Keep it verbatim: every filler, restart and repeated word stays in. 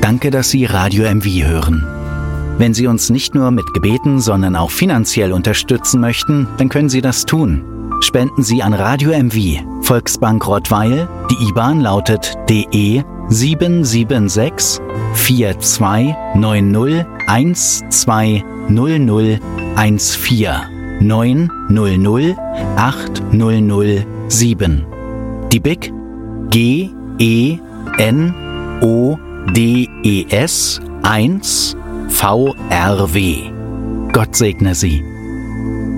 Danke, dass Sie Radio M V hören. Wenn Sie uns nicht nur mit Gebeten, sondern auch finanziell unterstützen möchten, dann können Sie das tun. Spenden Sie an Radio M V, Volksbank Rottweil. Die I B A N lautet D E sieben sieben sechs vier zwei neun null eins zwei null null eins vier neun null null acht null null sieben. Die B I C G E N O D E S eins V R W. Gott segne Sie.